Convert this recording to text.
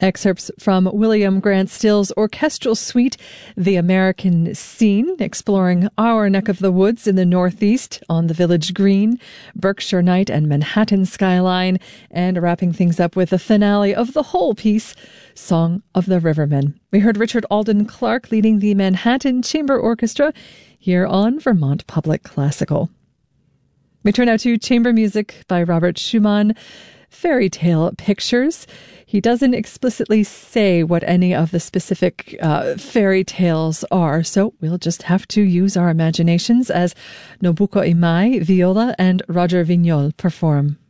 Excerpts from William Grant Still's orchestral suite, The American Scene, exploring our neck of the woods in the Northeast on the village green, Berkshire night and Manhattan skyline, and wrapping things up with the finale of the whole piece, Song of the Rivermen. We heard Richard Alden Clark leading the Manhattan Chamber Orchestra here on Vermont Public Classical. We turn now to chamber music by Robert Schumann, Fairy Tale Pictures. He doesn't explicitly say what any of the specific fairy tales are, so we'll just have to use our imaginations as Nobuko Imai, viola, and Roger Vignol perform.